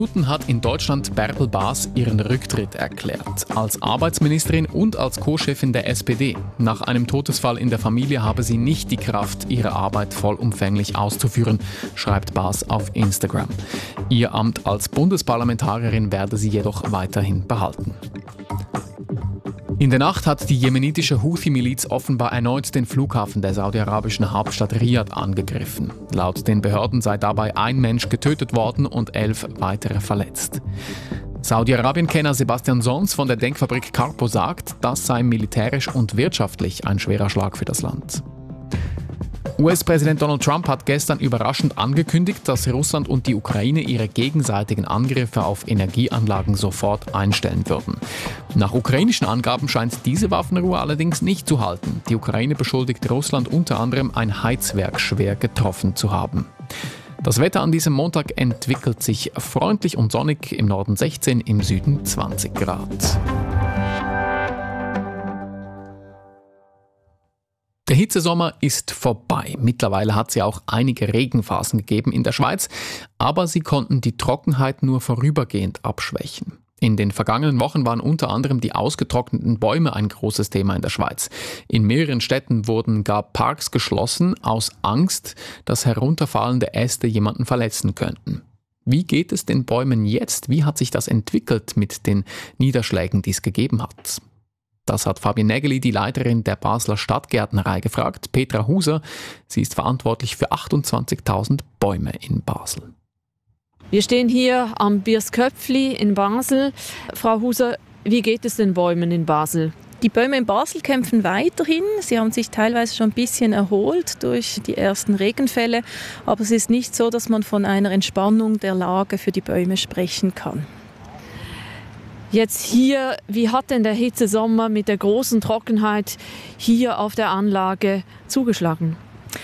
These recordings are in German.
Minuten hat in Deutschland Bärbel Baas ihren Rücktritt erklärt. Als Arbeitsministerin und als Co-Chefin der SPD. Nach einem Todesfall in der Familie habe sie nicht die Kraft, ihre Arbeit vollumfänglich auszuführen, schreibt Baas auf Instagram. Ihr Amt als Bundesparlamentarierin werde sie jedoch weiterhin behalten. In der Nacht hat die jemenitische Houthi-Miliz offenbar erneut den Flughafen der saudi-arabischen Hauptstadt Riad angegriffen. Laut den Behörden sei dabei ein Mensch getötet worden und 11 weitere verletzt. Saudi-Arabien-Kenner Sebastian Sons von der Denkfabrik Carpo sagt, das sei militärisch und wirtschaftlich ein schwerer Schlag für das Land. US-Präsident Donald Trump hat gestern überraschend angekündigt, dass Russland und die Ukraine ihre gegenseitigen Angriffe auf Energieanlagen sofort einstellen würden. Nach ukrainischen Angaben scheint diese Waffenruhe allerdings nicht zu halten. Die Ukraine beschuldigt Russland unter anderem, ein Heizwerk schwer getroffen zu haben. Das Wetter an diesem Montag entwickelt sich freundlich und sonnig, im Norden 16, im Süden 20 Grad. Der Hitzesommer ist vorbei. Mittlerweile hat es ja auch einige Regenphasen gegeben in der Schweiz, aber sie konnten die Trockenheit nur vorübergehend abschwächen. In den vergangenen Wochen waren unter anderem die ausgetrockneten Bäume ein großes Thema in der Schweiz. In mehreren Städten wurden gar Parks geschlossen, aus Angst, dass herunterfallende Äste jemanden verletzen könnten. Wie geht es den Bäumen jetzt? Wie hat sich das entwickelt mit den Niederschlägen, die es gegeben hat? Das hat Fabienne Nägeli, die Leiterin der Basler Stadtgärtnerei, gefragt. Petra Huser, sie ist verantwortlich für 28.000 Bäume in Basel. Wir stehen hier am Birsköpfli in Basel. Frau Huser, wie geht es den Bäumen in Basel? Die Bäume in Basel kämpfen weiterhin. Sie haben sich teilweise schon ein bisschen erholt durch die ersten Regenfälle. Aber es ist nicht so, dass man von einer Entspannung der Lage für die Bäume sprechen kann. Jetzt hier, wie hat denn der Hitzesommer mit der großen Trockenheit hier auf der Anlage zugeschlagen?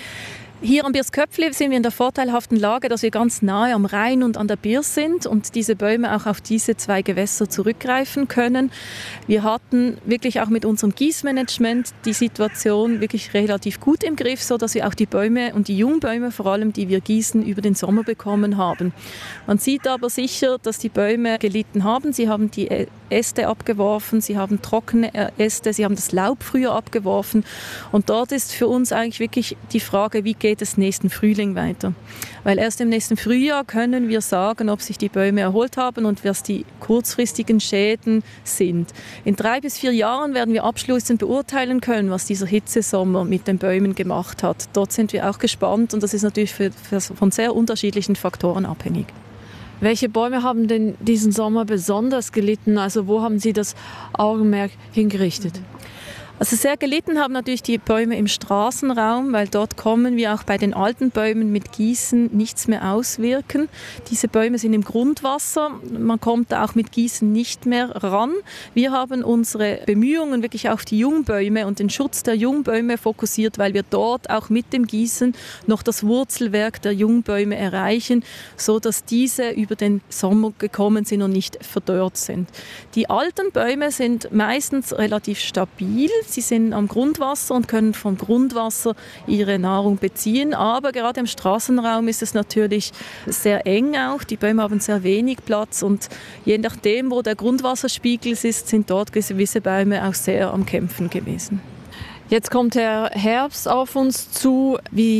Hier am Birsköpfli sind wir in der vorteilhaften Lage, dass wir ganz nahe am Rhein und an der Birs sind und diese Bäume auch auf diese zwei Gewässer zurückgreifen können. Wir hatten wirklich auch mit unserem Gießmanagement die Situation wirklich relativ gut im Griff, sodass wir auch die Bäume und die Jungbäume vor allem, die wir gießen, über den Sommer bekommen haben. Man sieht aber sicher, dass die Bäume gelitten haben. Sie haben die Äste abgeworfen, sie haben trockene Äste, sie haben das Laub früher abgeworfen. Und dort ist für uns eigentlich wirklich die Frage, wie geht es nächsten Frühling weiter? Weil erst im nächsten Frühjahr können wir sagen, ob sich die Bäume erholt haben und was die kurzfristigen Schäden sind. In 3 bis 4 Jahren werden wir abschließend beurteilen können, was dieser Hitzesommer mit den Bäumen gemacht hat. Dort sind wir auch gespannt und das ist natürlich von sehr unterschiedlichen Faktoren abhängig. Welche Bäume haben denn diesen Sommer besonders gelitten? Also wo haben Sie das Augenmerk hingerichtet? Also sehr gelitten haben natürlich die Bäume im Straßenraum, weil dort kommen wir auch bei den alten Bäumen mit Gießen nichts mehr auswirken. Diese Bäume sind im Grundwasser, man kommt da auch mit Gießen nicht mehr ran. Wir haben unsere Bemühungen wirklich auf die Jungbäume und den Schutz der Jungbäume fokussiert, weil wir dort auch mit dem Gießen noch das Wurzelwerk der Jungbäume erreichen, sodass diese über den Sommer gekommen sind und nicht verdorrt sind. Die alten Bäume sind meistens relativ stabil. Sie sind am Grundwasser und können vom Grundwasser ihre Nahrung beziehen. Aber gerade im Straßenraum ist es natürlich sehr eng auch. Die Bäume haben sehr wenig Platz und je nachdem, wo der Grundwasserspiegel ist, sind dort gewisse Bäume auch sehr am Kämpfen gewesen. Jetzt kommt der Herbst auf uns zu.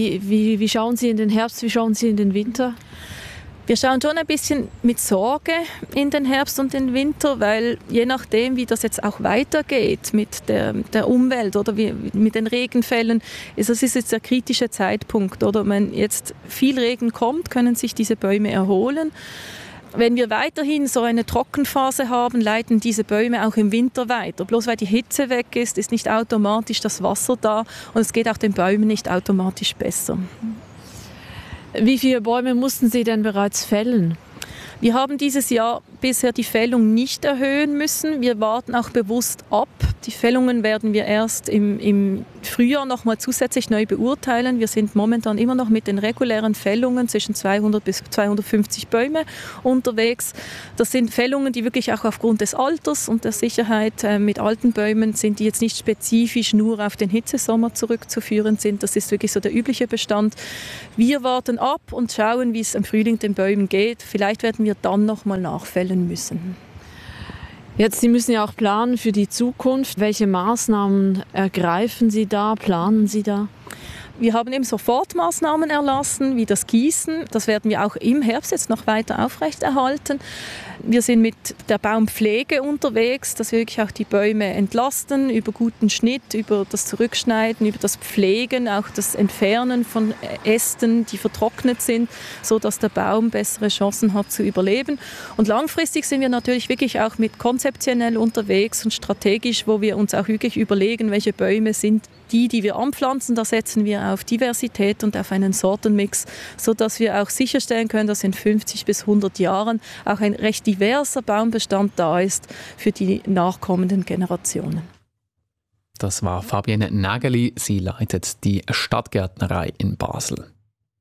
Wie schauen Sie in den Herbst, wie schauen Sie in den Winter? Wir schauen schon ein bisschen mit Sorge in den Herbst und den Winter, weil je nachdem, wie das jetzt auch weitergeht mit der Umwelt oder mit den Regenfällen, das ist jetzt der kritische Zeitpunkt. Oder wenn jetzt viel Regen kommt, können sich diese Bäume erholen. Wenn wir weiterhin so eine Trockenphase haben, leiten diese Bäume auch im Winter weiter. Bloß weil die Hitze weg ist nicht automatisch das Wasser da und es geht auch den Bäumen nicht automatisch besser. Wie viele Bäume mussten Sie denn bereits fällen? Wir haben dieses Jahr bisher die Fällung nicht erhöhen müssen. Wir warten auch bewusst ab, Die Fällungen werden wir erst im Frühjahr nochmal zusätzlich neu beurteilen. Wir sind momentan immer noch mit den regulären Fällungen zwischen 200 bis 250 Bäume unterwegs. Das sind Fällungen, die wirklich auch aufgrund des Alters und der Sicherheit mit alten Bäumen sind, die jetzt nicht spezifisch nur auf den Hitzesommer zurückzuführen sind. Das ist wirklich so der übliche Bestand. Wir warten ab und schauen, wie es im Frühling den Bäumen geht. Vielleicht werden wir dann nochmal nachfällen müssen. Jetzt, Sie müssen ja auch planen für die Zukunft. Welche Maßnahmen ergreifen Sie da, planen Sie da? Wir haben eben Sofortmaßnahmen erlassen, wie das Gießen. Das werden wir auch im Herbst jetzt noch weiter aufrechterhalten. Wir sind mit der Baumpflege unterwegs, dass wir wirklich auch die Bäume entlasten, über guten Schnitt, über das Zurückschneiden, über das Pflegen, auch das Entfernen von Ästen, die vertrocknet sind, sodass der Baum bessere Chancen hat zu überleben. Und langfristig sind wir natürlich wirklich auch mit konzeptionell unterwegs und strategisch, wo wir uns auch wirklich überlegen, welche Bäume sind die wir anpflanzen. Da setzen wir auf Diversität und auf einen Sortenmix, sodass wir auch sicherstellen können, dass in 50 bis 100 Jahren auch ein recht diverser Baumbestand da ist für die nachkommenden Generationen. Das war Fabienne Nageli. Sie leitet die Stadtgärtnerei in Basel.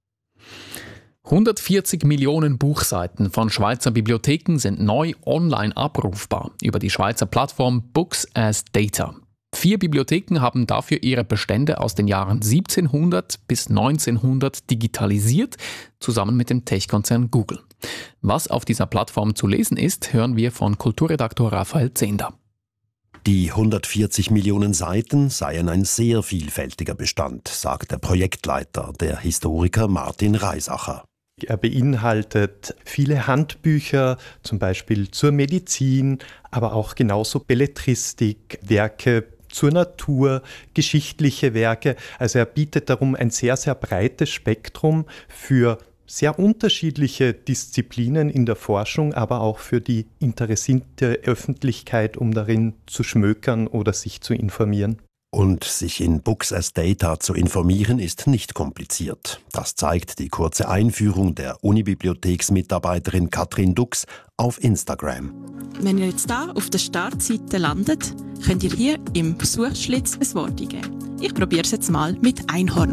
140 Millionen Buchseiten von Schweizer Bibliotheken sind neu online abrufbar über die Schweizer Plattform Books as Data. 4 Bibliotheken haben dafür ihre Bestände aus den Jahren 1700 bis 1900 digitalisiert, zusammen mit dem Tech-Konzern Google. Was auf dieser Plattform zu lesen ist, hören wir von Kulturredaktor Raphael Zehnder. Die 140 Millionen Seiten seien ein sehr vielfältiger Bestand, sagt der Projektleiter, der Historiker Martin Reisacher. Er beinhaltet viele Handbücher, zum Beispiel zur Medizin, aber auch genauso Belletristik, Werke zur Natur, geschichtliche Werke. Also er bietet darum ein sehr, sehr breites Spektrum für sehr unterschiedliche Disziplinen in der Forschung, aber auch für die interessierte Öffentlichkeit, um darin zu schmökern oder sich zu informieren. Und sich in Books as Data zu informieren, ist nicht kompliziert. Das zeigt die kurze Einführung der Unibibliotheksmitarbeiterin Katrin Dux auf Instagram. Wenn ihr jetzt hier auf der Startseite landet, könnt ihr hier im Suchschlitz ein Wort eingeben. Ich probiere es jetzt mal mit Einhorn.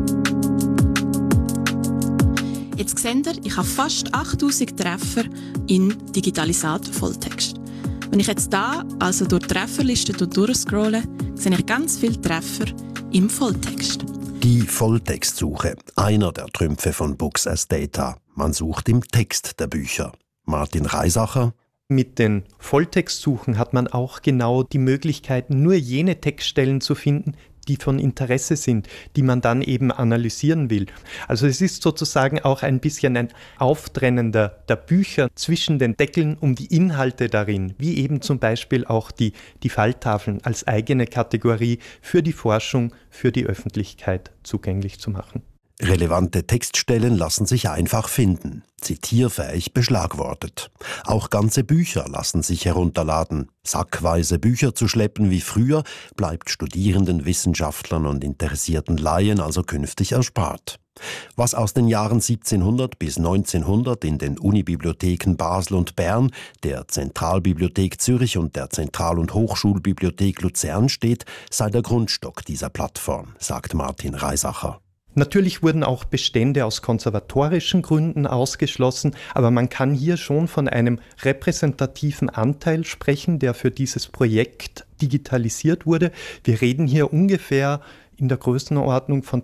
Jetzt seht ihr, ich habe fast 8000 Treffer in Digitalisat Volltext. Wenn ich jetzt da also durch die Trefferliste durchscrolle, sehe ich ganz viele Treffer im Volltext. Die Volltextsuche, einer der Trümpfe von Books as Data. Man sucht im Text der Bücher. Martin Reisacher. Mit den Volltextsuchen hat man auch genau die Möglichkeit, nur jene Textstellen zu finden, die von Interesse sind, die man dann eben analysieren will. Also es ist sozusagen auch ein bisschen ein Auftrennen der Bücher zwischen den Deckeln um die Inhalte darin, wie eben zum Beispiel auch die Falltafeln als eigene Kategorie für die Forschung, für die Öffentlichkeit zugänglich zu machen. Relevante Textstellen lassen sich einfach finden, zitierfähig beschlagwortet. Auch ganze Bücher lassen sich herunterladen. Sackweise Bücher zu schleppen wie früher, bleibt Studierenden, Wissenschaftlern und interessierten Laien also künftig erspart. Was aus den Jahren 1700 bis 1900 in den Unibibliotheken Basel und Bern, der Zentralbibliothek Zürich und der Zentral- und Hochschulbibliothek Luzern steht, sei der Grundstock dieser Plattform, sagt Martin Reisacher. Natürlich wurden auch Bestände aus konservatorischen Gründen ausgeschlossen, aber man kann hier schon von einem repräsentativen Anteil sprechen, der für dieses Projekt digitalisiert wurde. Wir reden hier ungefähr in der Größenordnung von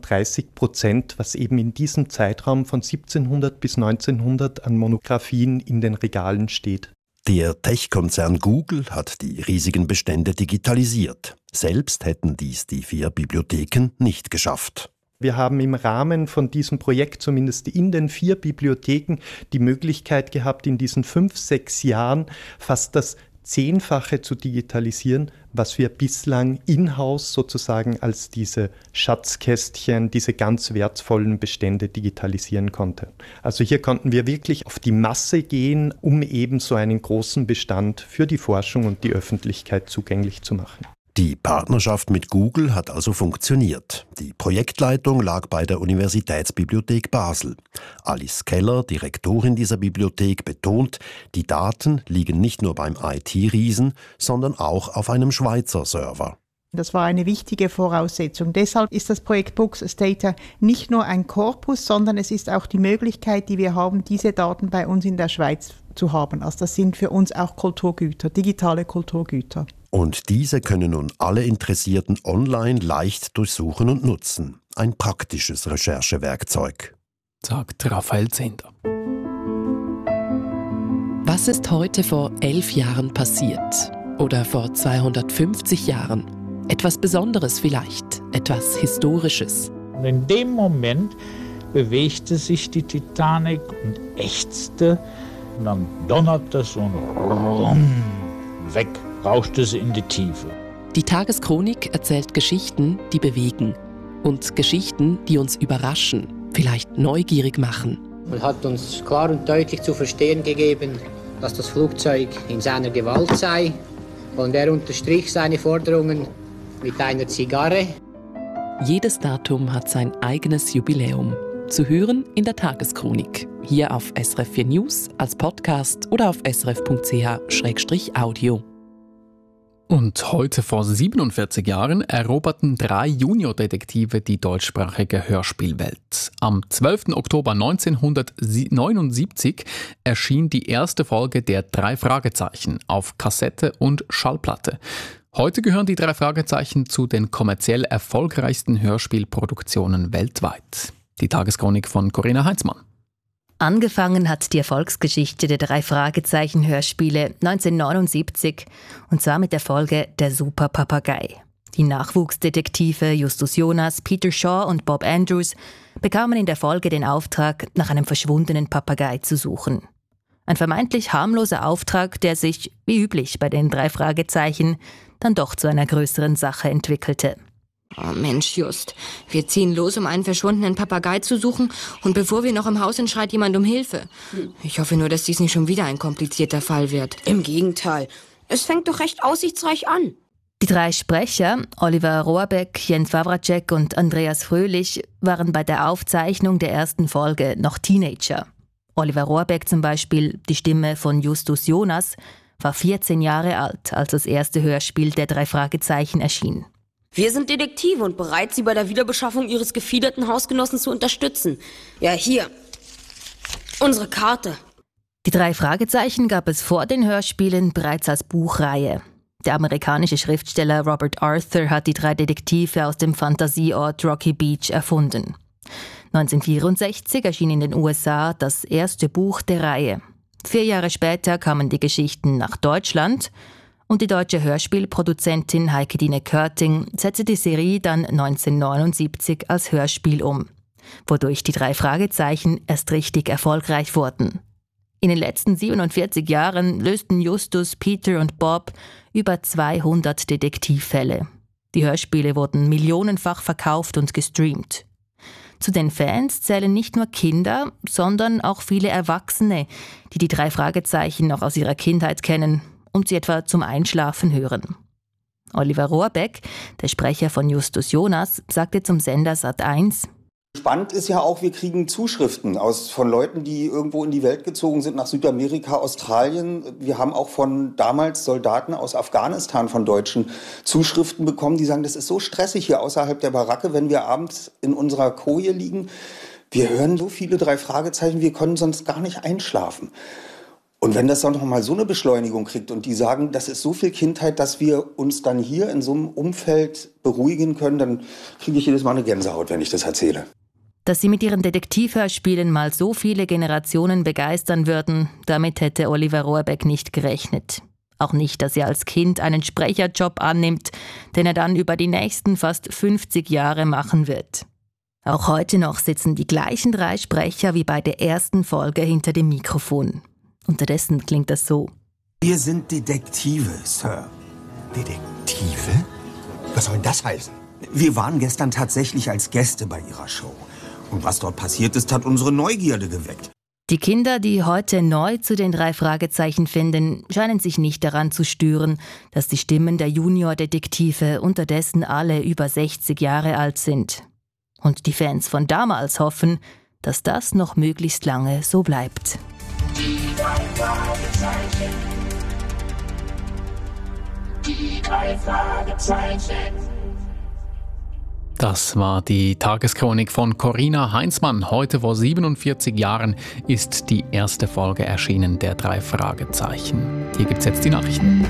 30%, was eben in diesem Zeitraum von 1700 bis 1900 an Monographien in den Regalen steht. Der Tech-Konzern Google hat die riesigen Bestände digitalisiert. Selbst hätten dies die 4 Bibliotheken nicht geschafft. Wir haben im Rahmen von diesem Projekt zumindest in den 4 Bibliotheken die Möglichkeit gehabt, in diesen 5-6 Jahren fast das 10-fache zu digitalisieren, was wir bislang in-house sozusagen als diese Schatzkästchen, diese ganz wertvollen Bestände digitalisieren konnten. Also hier konnten wir wirklich auf die Masse gehen, um eben so einen großen Bestand für die Forschung und die Öffentlichkeit zugänglich zu machen. Die Partnerschaft mit Google hat also funktioniert. Die Projektleitung lag bei der Universitätsbibliothek Basel. Alice Keller, Direktorin dieser Bibliothek, betont, die Daten liegen nicht nur beim IT-Riesen, sondern auch auf einem Schweizer Server. Das war eine wichtige Voraussetzung. Deshalb ist das Projekt Books as Data nicht nur ein Korpus, sondern es ist auch die Möglichkeit, die wir haben, diese Daten bei uns in der Schweiz zu haben. Also das sind für uns auch Kulturgüter, digitale Kulturgüter. Und diese können nun alle Interessierten online leicht durchsuchen und nutzen. Ein praktisches Recherchewerkzeug, sagt Raphael Zehnder. Was ist heute vor 11 Jahren passiert? Oder vor 250 Jahren? Etwas Besonderes vielleicht, etwas Historisches. Und in dem Moment bewegte sich die Titanic und ächzte und dann donnerte es und weg rauschte sie in die Tiefe. Die Tageschronik erzählt Geschichten, die bewegen. Und Geschichten, die uns überraschen, vielleicht neugierig machen. Man hat uns klar und deutlich zu verstehen gegeben, dass das Flugzeug in seiner Gewalt sei. Und er unterstrich seine Forderungen mit einer Zigarre. Jedes Datum hat sein eigenes Jubiläum. Zu hören in der Tageschronik. Hier auf SRF 4 News, als Podcast oder auf srf.ch/audio. Und heute vor 47 Jahren eroberten 3 Juniordetektive die deutschsprachige Hörspielwelt. Am 12. Oktober 1979 erschien die erste Folge der 3 Fragezeichen auf Kassette und Schallplatte. Heute gehören die 3 Fragezeichen zu den kommerziell erfolgreichsten Hörspielproduktionen weltweit. Die Tageschronik von Corinna Heinzmann. Angefangen hat die Erfolgsgeschichte der 3 Fragezeichen-Hörspiele 1979 und zwar mit der Folge Der Super Papagei. Die Nachwuchsdetektive Justus Jonas, Peter Shaw und Bob Andrews bekamen in der Folge den Auftrag, nach einem verschwundenen Papagei zu suchen. Ein vermeintlich harmloser Auftrag, der sich, wie üblich bei den 3 Fragezeichen, dann doch zu einer größeren Sache entwickelte. Oh Mensch, Just. Wir ziehen los, um einen verschwundenen Papagei zu suchen und bevor wir noch im Haus sind, schreit jemand um Hilfe. Ich hoffe nur, dass dies nicht schon wieder ein komplizierter Fall wird. Im Gegenteil. Es fängt doch recht aussichtsreich an. Die 3 Sprecher, Oliver Rohrbeck, Jens Wawracek und Andreas Fröhlich, waren bei der Aufzeichnung der ersten Folge noch Teenager. Oliver Rohrbeck zum Beispiel, die Stimme von Justus Jonas, war 14 Jahre alt, als das erste Hörspiel der 3 Fragezeichen erschien. Wir sind Detektive und bereit, Sie bei der Wiederbeschaffung Ihres gefiederten Hausgenossen zu unterstützen. Ja, hier. Unsere Karte. Die 3 Fragezeichen gab es vor den Hörspielen bereits als Buchreihe. Der amerikanische Schriftsteller Robert Arthur hat die 3 Detektive aus dem Fantasieort Rocky Beach erfunden. 1964 erschien in den USA das erste Buch der Reihe. 4 Jahre später kamen die Geschichten nach Deutschland und die deutsche Hörspielproduzentin Heike-Dine Körting setzte die Serie dann 1979 als Hörspiel um, wodurch die 3 Fragezeichen erst richtig erfolgreich wurden. In den letzten 47 Jahren lösten Justus, Peter und Bob über 200 Detektivfälle. Die Hörspiele wurden millionenfach verkauft und gestreamt. Zu den Fans zählen nicht nur Kinder, sondern auch viele Erwachsene, die die 3 Fragezeichen noch aus ihrer Kindheit kennen und sie etwa zum Einschlafen hören. Oliver Rohrbeck, der Sprecher von Justus Jonas, sagte zum Sender Sat.1: Spannend ist ja auch, wir kriegen Zuschriften von Leuten, die irgendwo in die Welt gezogen sind, nach Südamerika, Australien. Wir haben auch von damals Soldaten aus Afghanistan, von Deutschen, Zuschriften bekommen, die sagen, das ist so stressig hier außerhalb der Baracke, wenn wir abends in unserer Koje liegen. Wir hören so viele 3 Fragezeichen, wir können sonst gar nicht einschlafen. Und wenn das dann noch mal so eine Beschleunigung kriegt und die sagen, das ist so viel Kindheit, dass wir uns dann hier in so einem Umfeld beruhigen können, dann kriege ich jedes Mal eine Gänsehaut, wenn ich das erzähle. Dass sie mit ihren Detektivhörspielen mal so viele Generationen begeistern würden, damit hätte Oliver Rohrbeck nicht gerechnet. Auch nicht, dass er als Kind einen Sprecherjob annimmt, den er dann über die nächsten fast 50 Jahre machen wird. Auch heute noch sitzen die gleichen 3 Sprecher wie bei der ersten Folge hinter dem Mikrofon. Unterdessen klingt das so. Wir sind Detektive, Sir. Detektive? Was soll das heißen? Wir waren gestern tatsächlich als Gäste bei Ihrer Show. Und was dort passiert ist, hat unsere Neugierde geweckt. Die Kinder, die heute neu zu den 3 Fragezeichen finden, scheinen sich nicht daran zu stören, dass die Stimmen der Junior-Detektive unterdessen alle über 60 Jahre alt sind. Und die Fans von damals hoffen, dass das noch möglichst lange so bleibt. Die 3 Fragezeichen. Die 3 Fragezeichen. Das war die Tageschronik von Corinna Heinzmann. Heute vor 47 Jahren ist die erste Folge erschienen der 3 Fragezeichen. Hier gibt's jetzt die Nachrichten.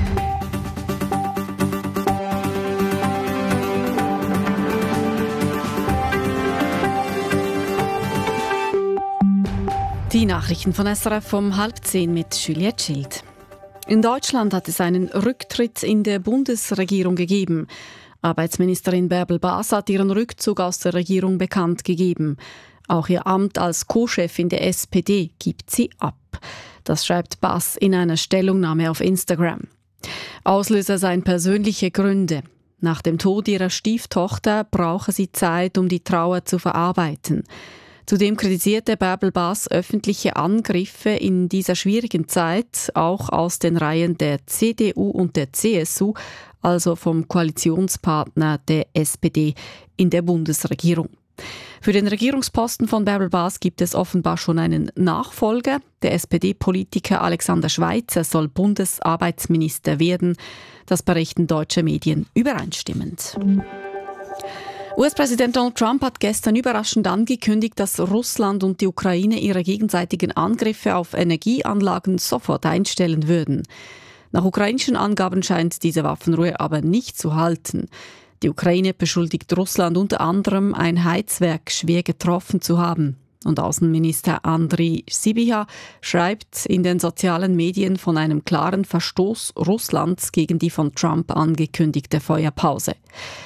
Die Nachrichten von SRF um 9:30 mit Juliette Schild. In Deutschland hat es einen Rücktritt in der Bundesregierung gegeben. Arbeitsministerin Bärbel Baas hat ihren Rückzug aus der Regierung bekannt gegeben. Auch ihr Amt als Co-Chefin der SPD gibt sie ab. Das schreibt Baas in einer Stellungnahme auf Instagram. Auslöser seien persönliche Gründe. Nach dem Tod ihrer Stieftochter brauche sie Zeit, um die Trauer zu verarbeiten. Zudem kritisierte Bärbel Baas öffentliche Angriffe in dieser schwierigen Zeit, auch aus den Reihen der CDU und der CSU, also vom Koalitionspartner der SPD in der Bundesregierung. Für den Regierungsposten von Bärbel Baas gibt es offenbar schon einen Nachfolger. Der SPD-Politiker Alexander Schweitzer soll Bundesarbeitsminister werden. Das berichten deutsche Medien übereinstimmend. US-Präsident Donald Trump hat gestern überraschend angekündigt, dass Russland und die Ukraine ihre gegenseitigen Angriffe auf Energieanlagen sofort einstellen würden. Nach ukrainischen Angaben scheint diese Waffenruhe aber nicht zu halten. Die Ukraine beschuldigt Russland unter anderem, ein Heizwerk schwer getroffen zu haben. Und Außenminister Andriy Sybiha schreibt in den sozialen Medien von einem klaren Verstoß Russlands gegen die von Trump angekündigte Feuerpause.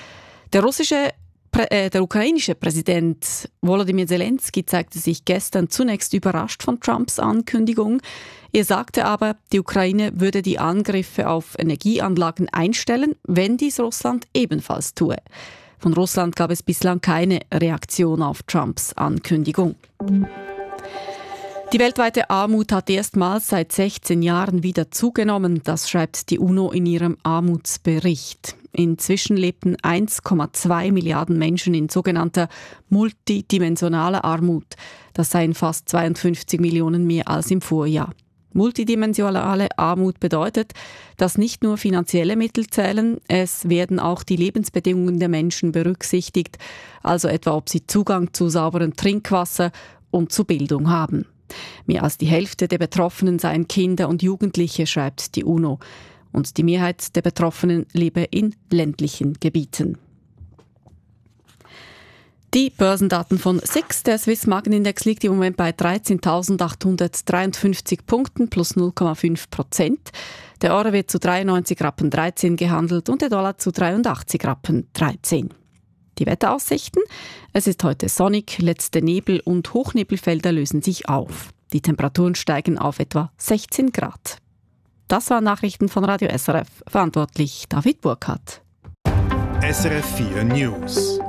Der ukrainische Präsident Volodymyr Zelensky zeigte sich gestern zunächst überrascht von Trumps Ankündigung. Er sagte aber, die Ukraine würde die Angriffe auf Energieanlagen einstellen, wenn dies Russland ebenfalls tue. Von Russland gab es bislang keine Reaktion auf Trumps Ankündigung. Die weltweite Armut hat erstmals seit 16 Jahren wieder zugenommen, das schreibt die UNO in ihrem Armutsbericht. Inzwischen lebten 1,2 Milliarden Menschen in sogenannter multidimensionaler Armut. Das seien fast 52 Millionen mehr als im Vorjahr. Multidimensionale Armut bedeutet, dass nicht nur finanzielle Mittel zählen, es werden auch die Lebensbedingungen der Menschen berücksichtigt, also etwa ob sie Zugang zu sauberem Trinkwasser und zu Bildung haben. Mehr als die Hälfte der Betroffenen seien Kinder und Jugendliche, schreibt die UNO. Und die Mehrheit der Betroffenen lebe in ländlichen Gebieten. Die Börsendaten von SIX, der Swiss Marketindex, liegt im Moment bei 13.853 Punkten plus 0,5%. Der Euro wird zu 93,13 Rappen gehandelt und der Dollar zu 83,13 Rappen. Die Wetteraussichten: Es ist heute sonnig, letzte Nebel- und Hochnebelfelder lösen sich auf. Die Temperaturen steigen auf etwa 16 Grad. Das waren Nachrichten von Radio SRF. Verantwortlich David Burkhardt. SRF 4 News.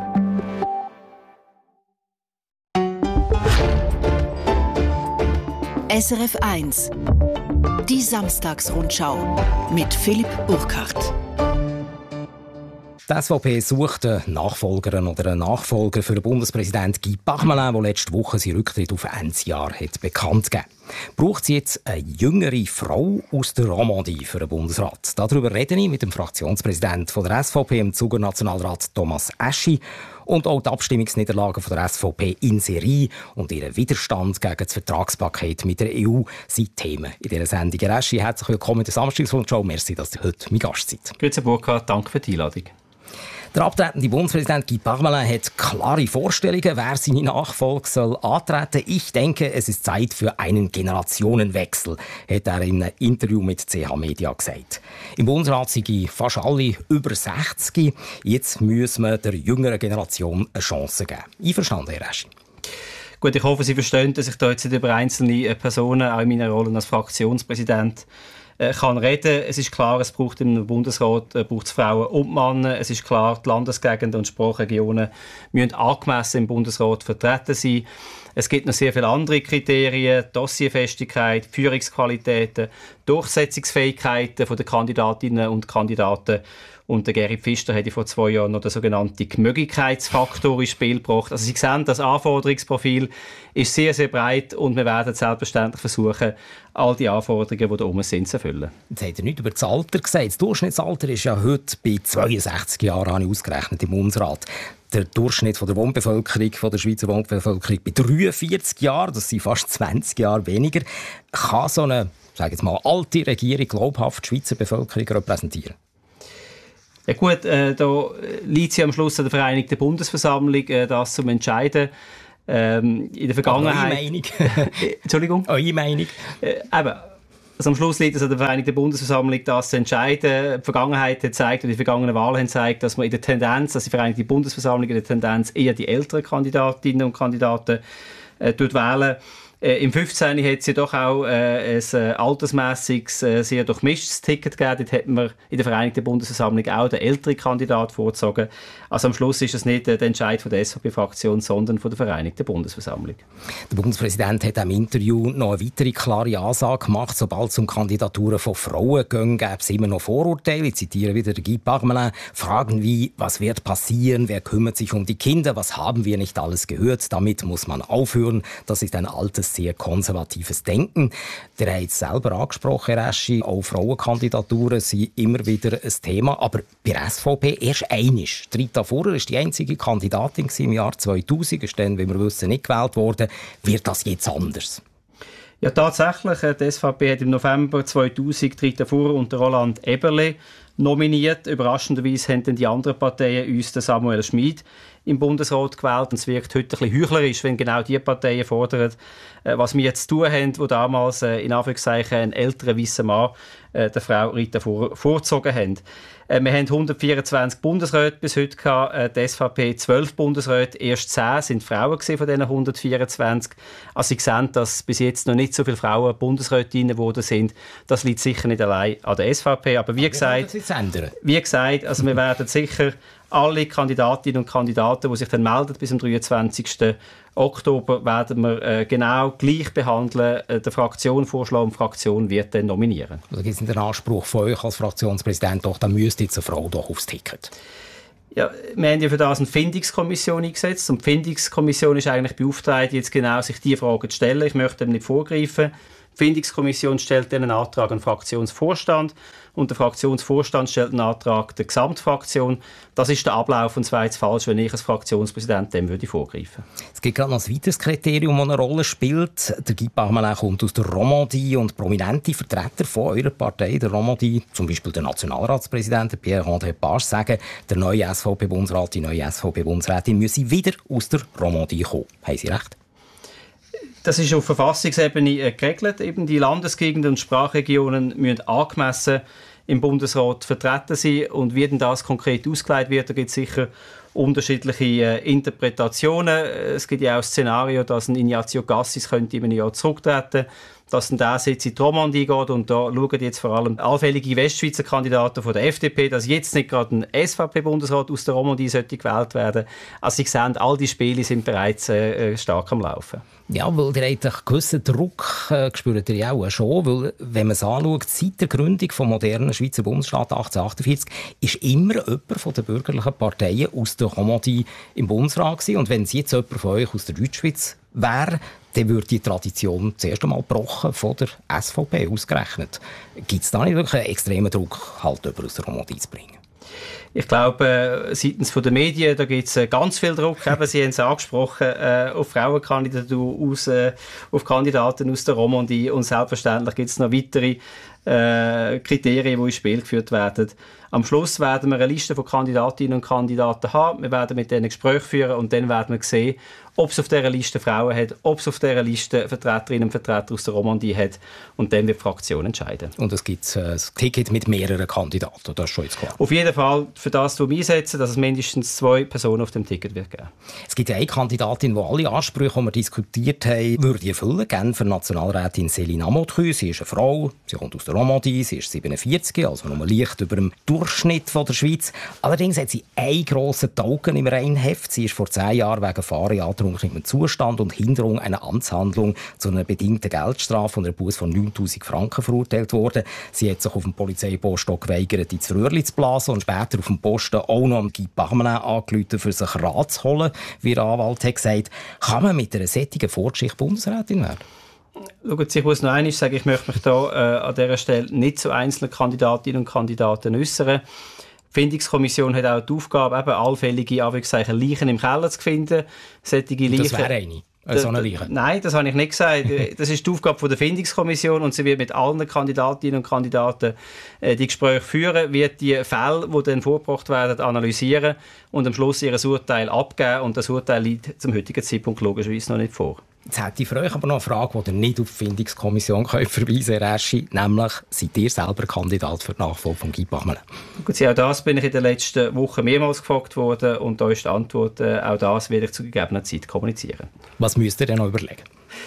SRF 1. Die Samstagsrundschau mit Philipp Burkhardt. Die SVP sucht eine Nachfolgerin oder einen Nachfolger für den Bundespräsident Guy Parmelin, der letzte Woche seinen Rücktritt auf Endsjahr hat bekannt gegeben. Braucht sie jetzt eine jüngere Frau aus der Romandie für den Bundesrat? Darüber rede ich mit dem Fraktionspräsidenten der SVP im Zuger Nationalrat Thomas Eschi. Und auch die Abstimmungsniederlagen von der SVP in Serie und ihren Widerstand gegen das Vertragspaket mit der EU sind Themen in dieser Sendung. Herr Eschi, herzlich willkommen in der Samstagsrundschau. Merci, dass ihr heute mein Gast seid. Grüezi Burkhard, danke für die Einladung. Der abtretende Bundespräsident Guy Parmelin hat klare Vorstellungen, wer seine Nachfolge soll antreten. Ich denke, es ist Zeit für einen Generationenwechsel, hat er in einem Interview mit CH Media gesagt. Im Bundesrat sind fast alle über 60. Jetzt müssen wir der jüngeren Generation eine Chance geben. Einverstanden, Herr Eschi? Gut, ich hoffe, Sie verstehen, dass ich da jetzt nicht über einzelne Personen, auch in meiner Rolle als Fraktionspräsident, kann reden. Es ist klar, es braucht im Bundesrat braucht Frauen und Männer. Es ist klar, die Landesgegenden und Sprachregionen müssen angemessen im Bundesrat vertreten sein. Es gibt noch sehr viele andere Kriterien, Dossierfestigkeit, Führungsqualitäten, Durchsetzungsfähigkeiten der Kandidatinnen und Kandidaten. Und der Gerhard Pfister hat vor 2 Jahren noch den sogenannten Gemöglichkeitsfaktor ins Spiel gebracht. Also Sie sehen, das Anforderungsprofil ist sehr, sehr breit und wir werden selbstverständlich versuchen, all die Anforderungen, die da oben sind, zu erfüllen. Jetzt hat er nichts über das Alter gesagt. Das Durchschnittsalter ist ja heute bei 62 Jahren, habe ich ausgerechnet, im Bundesrat. Der Durchschnitt der Wohnbevölkerung, von der Schweizer Wohnbevölkerung bei 43 Jahren, das sind fast 20 Jahre weniger. Kann so eine, sage jetzt mal, alte Regierung glaubhaft die Schweizer Bevölkerung repräsentieren? Ja gut, da liegt sie am Schluss an der Vereinigten Bundesversammlung, das zu entscheiden. In der Vergangenheit... Eure Meinung? Entschuldigung? Eure Meinung? Also am Schluss liegt es an der Vereinigten Bundesversammlung, das zu entscheiden. Die Vergangenheit hat gezeigt, und die vergangenen Wahlen haben gezeigt, dass man in der Tendenz, dass die Vereinigte Bundesversammlung in der Tendenz eher die älteren Kandidatinnen und Kandidaten wählen. Im 15. hat es ja doch auch ein altersmässiges, sehr durchmischtes Ticket gegeben. Dort hat man in der Vereinigten Bundesversammlung auch den älteren Kandidaten vorgezogen. Also am Schluss ist es nicht der Entscheid von der SVP-Fraktion, sondern von der Vereinigten Bundesversammlung. Der Bundespräsident hat im Interview noch eine weitere klare Ansage gemacht. Sobald es um Kandidaturen von Frauen geht, gäbe es immer noch Vorurteile. Ich zitiere wieder Guy Parmelin. Fragen wie, was wird passieren? Wer kümmert sich um die Kinder? Was haben wir nicht alles gehört? Damit muss man aufhören. Das ist ein altes, sehr konservatives Denken. Der hat es selber angesprochen, Herr Eschi. Auch Frauenkandidaturen sind immer wieder ein Thema. Aber bei der SVP erst einmal. Rita Fuhrer war die einzige Kandidatin im Jahr 2000. Ist dann, wie wir wissen, nicht gewählt worden. Wird das jetzt anders? Ja, tatsächlich. Die SVP hat im November 2000 Rita Fuhrer und Roland Eberle nominiert. Überraschenderweise haben dann die anderen Parteien uns den Samuel Schmid im Bundesrat gewählt. Und es wirkt heute ein bisschen heuchlerisch, wenn genau die Parteien fordern, was wir jetzt zu tun haben, wo damals in Anführungszeichen einen älteren weißen Mann der Frau Rita Fuhrer vorgezogen haben. Wir haben 124 Bundesräte bis heute gehabt, die SVP 12 Bundesräte, erst 10 sind Frauen von diesen 124. Also Sie sehen, dass bis jetzt noch nicht so viele Frauen Bundesrätinnen geworden sind. Das liegt sicher nicht allein an der SVP, aber wie gesagt, also wir werden sicher alle Kandidatinnen und Kandidaten, die sich dann melden bis zum 23. Oktober, werden wir genau gleich behandeln. Der Fraktion vorschlagen und die Fraktion wird dann nominieren. Also gibt es den Anspruch von euch als Fraktionspräsident, doch, dann müsste jetzt eine Frau doch aufs Ticket? Ja, wir haben ja für das eine Findungskommission eingesetzt. Und die Findungskommission ist eigentlich beauftragt, jetzt genau sich diese Fragen zu stellen. Ich möchte dem nicht vorgreifen. Die Findungskommission stellt dann einen Antrag an den Fraktionsvorstand und der Fraktionsvorstand stellt einen Antrag der Gesamtfraktion. Das ist der Ablauf und es wäre jetzt falsch, wenn ich als Fraktionspräsident dem vorgreifen würde. Es gibt gerade noch ein weiteres Kriterium, das eine Rolle spielt. Der Guy Parmelin kommt aus der Romandie und prominente Vertreter von eurer Partei, der Romandie, zum Beispiel der Nationalratspräsident Pierre-André Page, sagen, der neue SVP-Bundesrat, die neue SVP-Bundesrätin müsse wieder aus der Romandie kommen. Haben Sie recht? Das ist auf Verfassungsebene geregelt. Eben die Landesgegenden und Sprachregionen müssen angemessen im Bundesrat vertreten sein. Und wie denn das konkret ausgelegt wird, da gibt es sicher unterschiedliche Interpretationen. Es gibt ja auch ein Szenario, dass ein Ignazio Cassis könnte in einem Jahr zurücktreten, dass dann der Sitz in die Romandie geht. Und da schauen jetzt vor allem allfällige Westschweizer Kandidaten von der FDP, dass jetzt nicht gerade ein SVP-Bundesrat aus der Romandie sollte gewählt werden. Also Sie sehen, all die Spiele sind bereits stark am Laufen. Ja, weil ihr habt einen gewissen Druck spürt ihr ja auch schon, weil, wenn man es anschaut, seit der Gründung des modernen Schweizer Bundesstaates 1848 ist immer jemand von den bürgerlichen Parteien aus der Romandie im Bundesrat gewesen. Und wenn es jetzt jemand von euch aus der Deutschschweiz wäre, dann würde die Tradition zuerst einmal gebrochen von der SVP ausgerechnet. Gibt es da nicht wirklich einen extremen Druck, halt jemanden aus der Romandie zu bringen? Ich glaube, seitens der Medien, da gibt es ganz viel Druck. Eben, Sie haben es angesprochen, auf Frauenkandidatur, auf Kandidaten aus der Romandie. Und selbstverständlich gibt es noch weitere Kriterien, die ins Spiel geführt werden. Am Schluss werden wir eine Liste von Kandidatinnen und Kandidaten haben. Wir werden mit denen Gespräche führen und dann werden wir sehen, ob es auf dieser Liste Frauen hat, ob es auf dieser Liste Vertreterinnen und Vertreter aus der Romandie hat. Und dann wird die Fraktion entscheiden. Und es gibt ein Ticket mit mehreren Kandidaten, das ist schon jetzt klar. Auf jeden Fall, die für das einsetzen, dass es mindestens 2 Personen auf dem Ticket wird geben. Es gibt eine Kandidatin, die alle Ansprüche, die wir diskutiert haben, würde erfüllen. Genfer Nationalrätin Céline Amotru. Sie ist eine Frau, sie kommt aus der Romandie, sie ist 47, also nur leicht über dem Durchschnitt von der Schweiz. Allerdings hat sie einen grossen Token im Reinheft. Sie ist vor 10 Jahren wegen Fahren in angetrunkenem Zustand und Hinderung einer Amtshandlung zu einer bedingten Geldstrafe und einer Busse von 9'000 Franken verurteilt worden. Sie hat sich auf dem Polizeiposten geweigert, ins Röhrli zu blasen und später auf dem Posten auch noch Guy Parmelin angerufen, für sich Rat zu holen, wie der Anwalt hat gesagt. Kann man mit einer solchen Vorgeschichte Bundesrätin werden? Schauen Sie, ich muss noch einmal sagen, ich möchte mich da an dieser Stelle nicht zu einzelnen Kandidatinnen und Kandidaten äußern. Die Findungskommission hat auch die Aufgabe, eben allfällige Leichen im Keller zu finden. Das wäre eine. So eine Leiche. Nein, das habe ich nicht gesagt. Das ist die Aufgabe der Findungskommission und sie wird mit allen Kandidatinnen und Kandidaten die Gespräche führen, wird die Fälle, die dann vorgebracht werden, analysieren und am Schluss ihr Urteil abgeben. Und das Urteil liegt zum heutigen Zeitpunkt logischerweise noch nicht vor. Jetzt hätte ich für euch aber noch eine Frage, die ihr nicht auf die Findungskommission verweisen könnt, nämlich, seid ihr selber Kandidat für die Nachfolge von Guy Parmelin? Gut, auch das bin ich in den letzten Wochen mehrmals gefragt worden und da ist die Antwort, auch das werde ich zu gegebener Zeit kommunizieren. Was müsst ihr denn noch überlegen?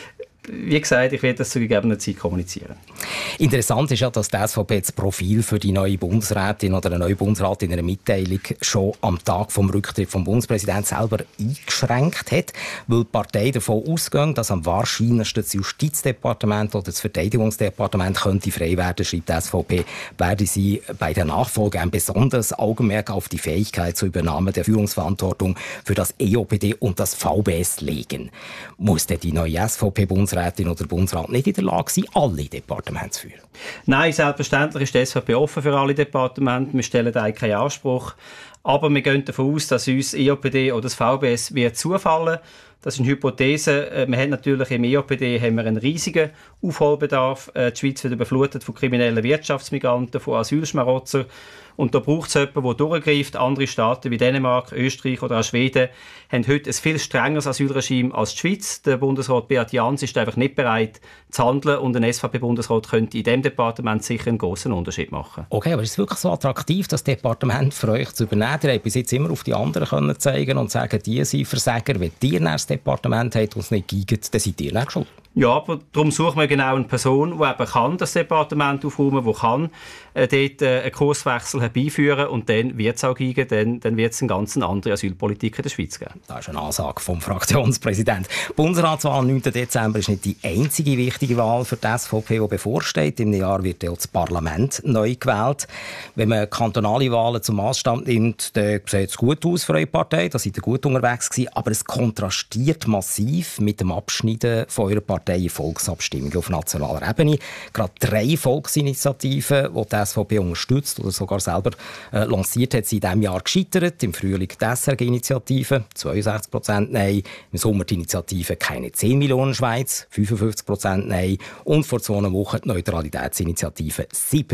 Wie gesagt, ich werde das zu gegebener Zeit kommunizieren. Interessant ist ja, dass die SVP das Profil für die neue Bundesrätin oder eine neue Bundesrat in einer Mitteilung schon am Tag vom Rücktritt vom Bundespräsidenten selber eingeschränkt hat, weil die Partei davon ausgeht, dass am wahrscheinlichsten das Justizdepartement oder das Verteidigungsdepartement könnte frei werden, schreibt die SVP, werde sie bei der Nachfolge ein besonderes Augenmerk auf die Fähigkeit zur Übernahme der Führungsverantwortung für das EOPD und das VBS legen. Muss denn die neue SVP-Bundesrätin oder Bundesrat nicht in der Lage sein, alle Departemente zu führen? Nein, selbstverständlich ist die SVP offen für alle Departemente. Wir stellen da keinen Anspruch. Aber wir gehen davon aus, dass uns EOPD oder das VBS wird zufallen. Das ist eine Hypothese. Wir haben natürlich im EOPD einen riesigen Aufholbedarf. Die Schweiz wird überflutet von kriminellen Wirtschaftsmigranten, von Asylschmarotzern. Und da braucht es jemanden, der durchgreift. Andere Staaten wie Dänemark, Österreich oder auch Schweden haben heute ein viel strengeres Asylregime als die Schweiz. Der Bundesrat Beat Jans ist einfach nicht bereit zu handeln und ein SVP-Bundesrat könnte in diesem Departement sicher einen grossen Unterschied machen. Okay, aber ist es wirklich so attraktiv, das Departement für euch zu übernehmen? Ihr habt bis jetzt immer auf die anderen können zeigen und sagen, die sind Versager. Wenn ihr das Departement habt und es nicht geeignet, dann seid ihr nicht schuld. Ja, aber darum suchen wir genau eine Person, die eben kann das Departement aufräumen, die kann dort einen Kurswechsel herbeiführen und dann wird es auch gehen, dann wird es eine ganz andere Asylpolitik in der Schweiz geben. Das ist eine Ansage vom Fraktionspräsidenten. Die Bundesratswahl am 9. Dezember ist nicht die einzige wichtige Wahl für die SVP, die bevorsteht. Im Jahr wird auch das Parlament neu gewählt. Wenn man kantonale Wahlen zum Maßstab nimmt, dann sieht es gut aus für eure Partei, da seid ihr gut unterwegs gewesen, aber es kontrastiert massiv mit dem Abschneiden von eurer Partei Volksabstimmungen auf nationaler Ebene. Gerade 3 Volksinitiativen, die die SVP unterstützt oder sogar selber lanciert hat, sind in diesem Jahr gescheitert. Im Frühling die SRG-Initiative, 62% Nein. Im Sommer die Initiative «Keine 10 Millionen Schweiz», 55% Nein. Und vor 2 Wochen die Neutralitätsinitiative,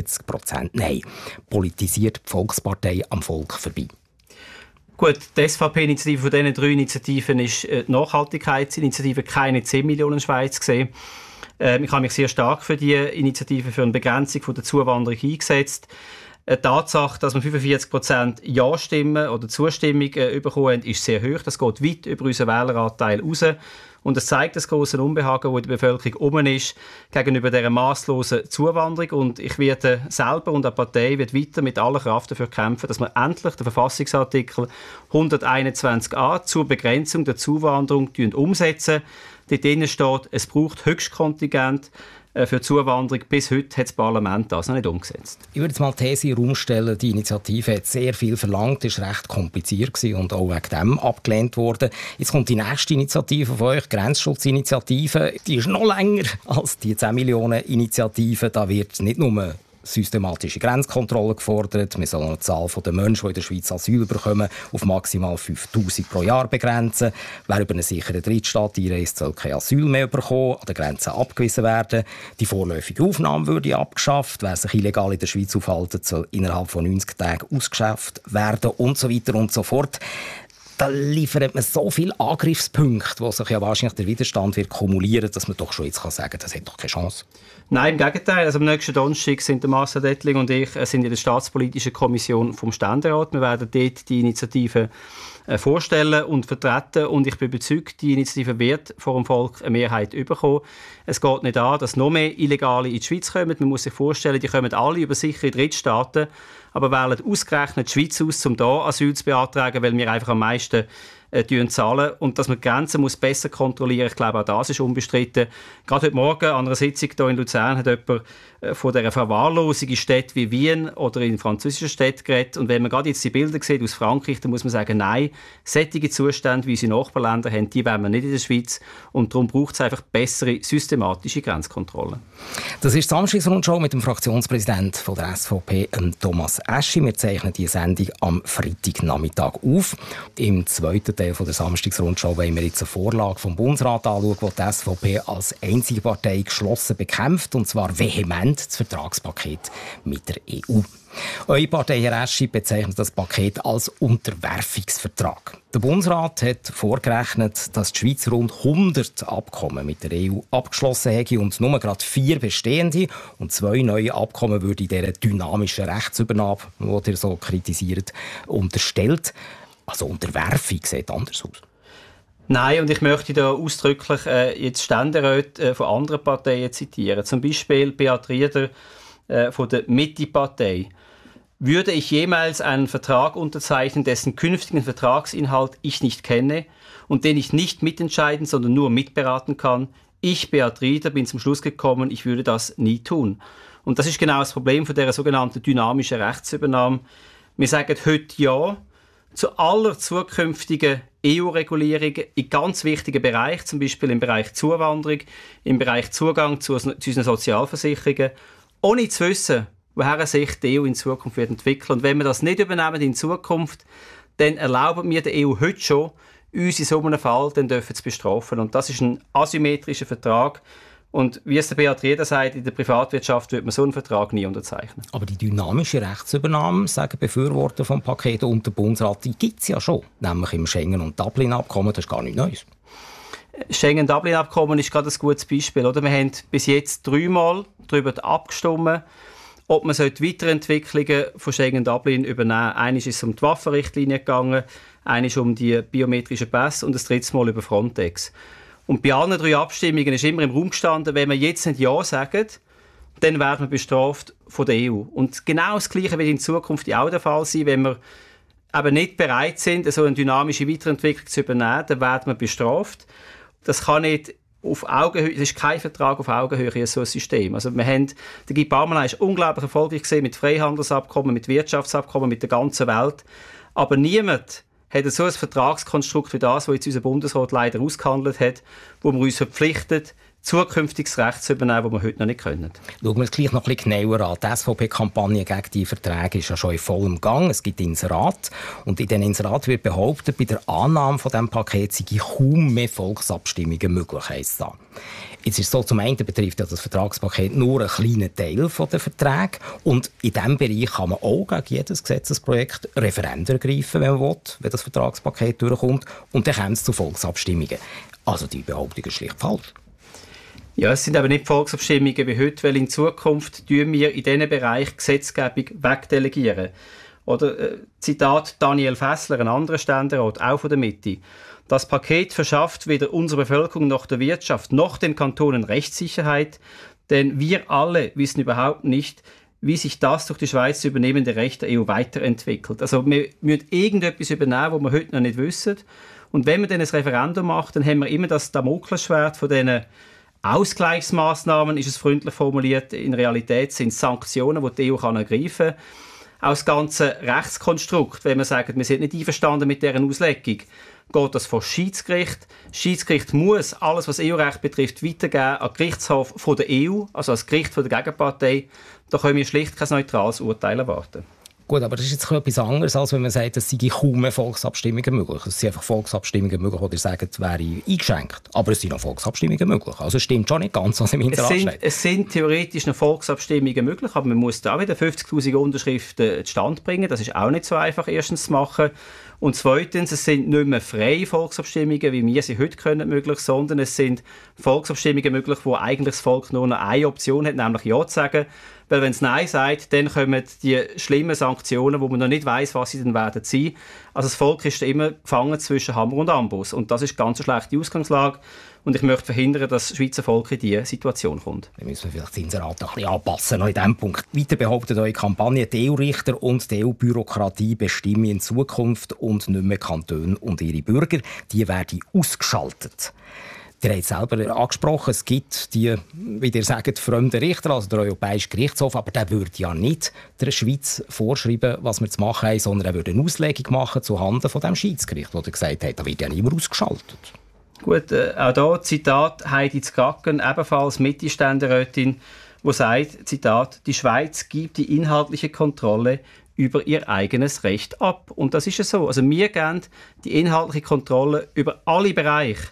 70% Nein. Politisiert die Volkspartei am Volk vorbei? Gut, die SVP-Initiative von diesen 3 Initiativen ist die Nachhaltigkeitsinitiative «Keine 10 Millionen Schweiz» gesehen. Ich habe mich sehr stark für die Initiative für eine Begrenzung der Zuwanderung eingesetzt. Die Tatsache, dass wir 45% Ja-Stimmen oder Zustimmung bekommen haben, ist sehr hoch. Das geht weit über unseren Wähleranteil raus. Und es zeigt das grosse Unbehagen, das in der Bevölkerung oben ist, gegenüber dieser masslosen Zuwanderung. Und ich werde selber und die Partei wird weiter mit aller Kraft dafür kämpfen, dass wir endlich den Verfassungsartikel 121a zur Begrenzung der Zuwanderung umsetzen. Dort drin steht, es braucht Höchstkontingent für Zuwanderung. Bis heute hat das Parlament das noch nicht umgesetzt. Ich würde jetzt mal die These in den Raum stellen, die Initiative hat sehr viel verlangt, ist recht kompliziert und auch wegen dem abgelehnt worden. Jetzt kommt die nächste Initiative von euch, die Grenzschutzinitiative. Die ist noch länger als die 10 Millionen Initiative. Da wird nicht nur systematische Grenzkontrolle gefordert. Wir sollen die Zahl der Menschen, die in der Schweiz Asyl bekommen, auf maximal 5'000 pro Jahr begrenzen. Wer über einen sicheren Drittstaat einreist, soll kein Asyl mehr bekommen, an den Grenzen abgewiesen werden. Die vorläufige Aufnahme würde abgeschafft. Wer sich illegal in der Schweiz aufhält, soll innerhalb von 90 Tagen ausgeschafft werden und so weiter und so fort. da liefert man so viele Angriffspunkte, wo sich ja wahrscheinlich der Widerstand wird kumulieren, dass man doch schon jetzt sagen kann, das hat doch keine Chance. Nein, im Gegenteil. Also am nächsten Donnerstag sind der Marcel Dettling und ich sind in der Staatspolitischen Kommission vom Ständerat. Wir werden dort die Initiative vorstellen und vertreten. Und ich bin überzeugt, die Initiative wird vor dem Volk eine Mehrheit bekommen. Es geht nicht an, dass noch mehr Illegale in die Schweiz kommen. Man muss sich vorstellen, die kommen alle über sichere Drittstaaten, aber wählen ausgerechnet die Schweiz aus, um hier Asyl zu beantragen, weil wir einfach am meisten zahlen. Und dass man die Grenzen muss besser kontrollieren, ich glaube, auch das ist unbestritten. Gerade heute Morgen an einer Sitzung hier in Luzern hat jemand von dieser Verwahrlosung in Städten wie Wien oder in französischen Städten geredet. Und wenn man gerade jetzt die Bilder sieht aus Frankreich, dann muss man sagen, nein, solche Zustände, wie unsere Nachbarländer haben, die wollen wir nicht in der Schweiz. Und darum braucht es einfach bessere, systematische Grenzkontrollen. Das ist die Samstagsrundschau mit dem Fraktionspräsidenten von der SVP, Thomas Eschi. Wir zeichnen diese Sendung am Freitagnachmittag auf. Im zweiten Teil der Samstagsrundschau wollen wir jetzt eine Vorlage vom Bundesrat anschauen, die die SVP als einzige Partei geschlossen bekämpft, und zwar vehement das Vertragspaket mit der EU. Eure Partei, Herr Eschi, bezeichnet das Paket als Unterwerfungsvertrag. Der Bundesrat hat vorgerechnet, dass die Schweiz rund 100 Abkommen mit der EU abgeschlossen hätte und nur gerade 4 bestehende und 2 neue Abkommen würde in dieser dynamischen Rechtsübernahme, die ihr so kritisiert, unterstellt. Also Unterwerfung sieht anders aus. Nein, und ich möchte da ausdrücklich jetzt Ständeräte von anderen Parteien zitieren. Zum Beispiel Beat Rieder von der Mitte-Partei. Würde ich jemals einen Vertrag unterzeichnen, dessen künftigen Vertragsinhalt ich nicht kenne und den ich nicht mitentscheiden, sondern nur mitberaten kann? Ich, Beat Rieder, bin zum Schluss gekommen, ich würde das nie tun. Und das ist genau das Problem von der sogenannten dynamischen Rechtsübernahme. Wir sagen heute Ja zu aller zukünftigen EU-Regulierungen in ganz wichtigen Bereichen, zum Beispiel im Bereich Zuwanderung, im Bereich Zugang zu unseren Sozialversicherungen, ohne zu wissen, woher sich die EU in Zukunft wird entwickeln. Und wenn wir das nicht übernehmen in Zukunft, dann erlauben wir der EU heute schon, uns in so einem Fall dann dürfen zu bestrafen. Und das ist ein asymmetrischer Vertrag. Und wie es der Beat Rieder sagt, in der Privatwirtschaft wird man so einen Vertrag nie unterzeichnen. Aber die dynamische Rechtsübernahme, sagen Befürworter vom Paket und der Bundesrat, die gibt es ja schon. Nämlich im Schengen- und Dublin-Abkommen, das ist gar nichts Neues. Schengen-Dublin-Abkommen ist gerade ein gutes Beispiel. Oder? Wir haben bis jetzt 3-mal darüber abgestimmt, ob man Weiterentwicklungen von Schengen-Dublin übernehmen soll. Einmal ist es um die Waffenrichtlinie gegangen, einmal um die biometrischen Pässe und das dritte Mal über Frontex. Und bei allen 3 Abstimmungen ist immer im Raum gestanden, wenn wir jetzt nicht Ja sagen, dann werden wir bestraft von der EU. Und genau das Gleiche wird in Zukunft auch der Fall sein, wenn wir eben nicht bereit sind, so eine dynamische Weiterentwicklung zu übernehmen, dann werden wir bestraft. Das kann nicht auf Augenhöhe, das ist kein Vertrag auf Augenhöhe in so ein System. Also wir haben, der Guy Parmelin ist unglaublich erfolgreich gesehen mit Freihandelsabkommen, mit Wirtschaftsabkommen, mit der ganzen Welt. Aber niemand hat so ein Vertragskonstrukt wie das, das jetzt unser Bundesrat leider ausgehandelt hat, wo wir uns verpflichtet, zukünftiges Recht zu übernehmen, das wir heute noch nicht können. Schauen wir es gleich noch ein bisschen genauer an. Die SVP-Kampagne gegen die Verträge ist ja schon in vollem Gang. Es gibt Inserat. Und in diesen Inserat wird behauptet, bei der Annahme von diesem Paket sei kaum mehr Volksabstimmungen möglich. Heisst das. Jetzt ist es so, zum einen betrifft ja das Vertragspaket nur einen kleinen Teil der Verträge. Und in diesem Bereich kann man auch gegen jedes Gesetzesprojekt Referenden ergreifen, wenn man will, wenn das Vertragspaket durchkommt. Und dann kommt es zu Volksabstimmungen. Also die Behauptung ist schlicht falsch. Ja, es sind aber nicht Volksabstimmungen wie heute, weil in Zukunft tun wir in diesem Bereich Gesetzgebung wegdelegieren. Oder Zitat Daniel Fessler, ein anderer Ständerat, auch von der Mitte. Das Paket verschafft weder unserer Bevölkerung noch der Wirtschaft noch den Kantonen Rechtssicherheit, denn wir alle wissen überhaupt nicht, wie sich das durch die Schweiz zu übernehmende Recht der EU weiterentwickelt. Also wir müssen irgendetwas übernehmen, was wir heute noch nicht wissen. Und wenn man dann ein Referendum macht, dann haben wir immer das Damoklesschwert von diesen Ausgleichsmaßnahmen, ist es freundlich formuliert. In Realität sind es Sanktionen, die die EU ergreifen kann. Auch das ganze Rechtskonstrukt, wenn wir sagen, wir sind nicht einverstanden mit deren Auslegung, geht das vor Schiedsgericht. Das Schiedsgericht muss alles, was EU-Recht betrifft, weitergeben an den Gerichtshof von der EU, also an das Gericht von der Gegenpartei. Da können wir schlicht kein neutrales Urteil erwarten. Gut, aber das ist jetzt etwas anderes, als wenn man sagt, es sei kaum mehr Volksabstimmungen möglich. Es sind einfach Volksabstimmungen möglich, die sagen, es wäre eingeschränkt. Aber es sind noch Volksabstimmungen möglich. Also es stimmt schon nicht ganz, was im Hintergrund steht. Es sind theoretisch noch Volksabstimmungen möglich, aber man muss da wieder 50'000 Unterschriften zustande bringen. Das ist auch nicht so einfach, erstens zu machen. Und zweitens, es sind nicht mehr freie Volksabstimmungen, wie wir sie heute können, möglich, sondern es sind Volksabstimmungen möglich, wo eigentlich das Volk nur noch eine Option hat, nämlich Ja zu sagen. Weil wenn es Nein sagt, dann kommen die schlimmen Sanktionen, wo man noch nicht weiss, was sie dann werden sein. Also das Volk ist immer gefangen zwischen Hammer und Amboss. Und das ist eine ganz schlechte Ausgangslage. Und ich möchte verhindern, dass das Schweizer Volk in diese Situation kommt. Da müssen wir vielleicht das Inserat ein bisschen anpassen, noch in diesem Punkt. Weiter behauptet eure Kampagne, die EU-Richter und die EU-Bürokratie bestimmen in Zukunft und nicht mehr Kantone und ihre Bürger. Die werden ausgeschaltet. Ihr habt es selber angesprochen, es gibt die, wie ihr sagt, fremden Richter, also der Europäische Gerichtshof, aber der würde ja nicht der Schweiz vorschreiben, was wir zu machen haben, sondern er würde eine Auslegung machen zuhanden von dem Schiedsgericht, wo er gesagt hat, da wird ja niemand ausgeschaltet. Gut, auch hier Zitat Heidi Zgacken, ebenfalls Mittelständerätin, die sagt, Zitat, die Schweiz gibt die inhaltliche Kontrolle über ihr eigenes Recht ab. Und das ist ja so. Also wir geben die inhaltliche Kontrolle über alle Bereiche.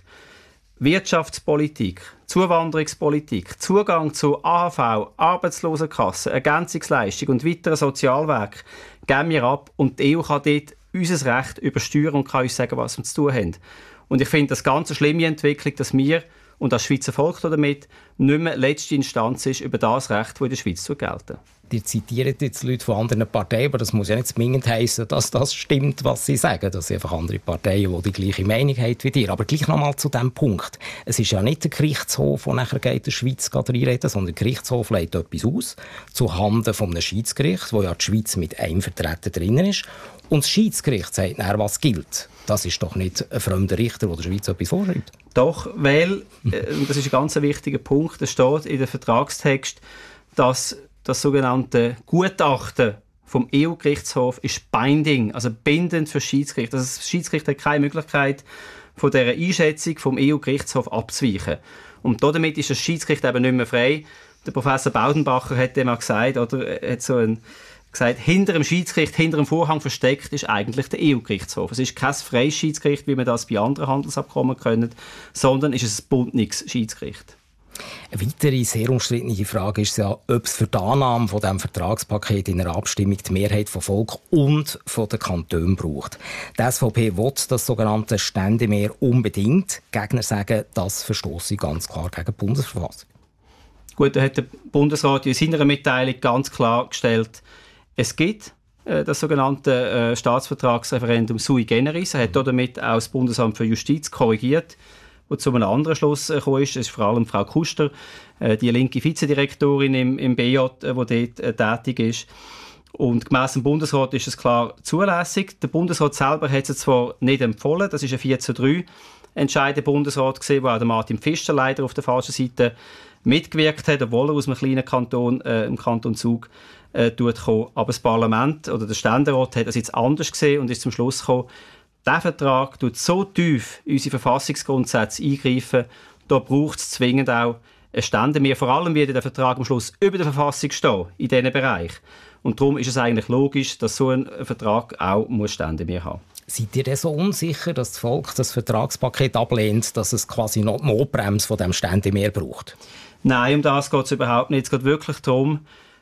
Wirtschaftspolitik, Zuwanderungspolitik, Zugang zu AHV, Arbeitslosenkasse, Ergänzungsleistung und weiteren Sozialwerken geben wir ab und die EU kann dort unser Recht übersteuern und kann uns sagen, was wir zu tun haben. Und ich finde das ganz eine schlimme Entwicklung, dass wir und das Schweizer Volk damit nicht mehr letzte Instanz ist über das Recht, das in der Schweiz gelten. Die zitieren jetzt Leute von anderen Parteien, aber das muss ja nicht zwingend heissen, dass das stimmt, was sie sagen. Das sind einfach andere Parteien, die die gleiche Meinung haben wie dir. Aber gleich nochmal zu diesem Punkt. Es ist ja nicht der Gerichtshof, der nachher geht, der Schweiz reinreden, sondern der Gerichtshof legt etwas aus, zuhanden von einem Schiedsgericht, wo ja die Schweiz mit einem Vertreter drin ist. Und das Schiedsgericht sagt nachher, was gilt. Das ist doch nicht ein fremder Richter, der der Schweiz etwas vorschreibt. Doch, weil, das ist ein ganz wichtiger Punkt, es steht in dem Vertragstext, dass das sogenannte Gutachten vom EU-Gerichtshof ist binding, also bindend für das Schiedsgericht. Also das Schiedsgericht hat keine Möglichkeit, von dieser Einschätzung vom EU-Gerichtshof abzuweichen. Und damit ist das Schiedsgericht eben nicht mehr frei. Der Professor Baudenbacher hat dem auch gesagt, oder hat gesagt, hinter dem Schiedsgericht, hinter dem Vorhang versteckt, ist eigentlich der EU-Gerichtshof. Es ist kein freies Schiedsgericht, wie wir das bei anderen Handelsabkommen können, sondern ist es ein bundenes Schiedsgericht. Eine weitere sehr umstrittene Frage ist ja, ob es für die Annahme von diesem Vertragspaket in einer Abstimmung die Mehrheit vom Volk und von den Kantonen braucht. Die SVP will das sogenannte Ständemehr unbedingt. Die Gegner sagen, das verstosse ganz klar gegen die Bundesverfassung. Gut, da hat der Bundesrat in seiner Mitteilung ganz klar gestellt, es gibt das sogenannte Staatsvertragsreferendum sui generis. Er hat damit auch das Bundesamt für Justiz korrigiert, wo zu einem anderen Schluss gekommen ist. Das ist vor allem Frau Kuster, die linke Vizedirektorin im BJ, die dort tätig ist. Und gemäss dem Bundesrat ist es klar zulässig. Der Bundesrat selber hat es zwar nicht empfohlen, das ist ein 4:3 Entscheid der Bundesrat gewesen, wo auch der Martin Pfister leider auf der falschen Seite mitgewirkt hat, obwohl er aus einem kleinen Kanton, im Kanton Zug, kommt. Aber das Parlament oder der Ständerat hat das jetzt anders gesehen und ist zum Schluss gekommen, dieser Vertrag tut so tief in unsere Verfassungsgrundsätze eingreifen, da braucht es zwingend auch ein Ständemehr. Vor allem wird der Vertrag am Schluss über der Verfassung stehen, in diesem Bereich. Und darum ist es eigentlich logisch, dass so ein Vertrag auch Ständemehr haben muss. Seid ihr denn so unsicher, dass das Volk das Vertragspaket ablehnt, dass es quasi noch die Notbremse von dem Ständemehr braucht? Nein, um das geht es überhaupt nicht. Es geht wirklich darum,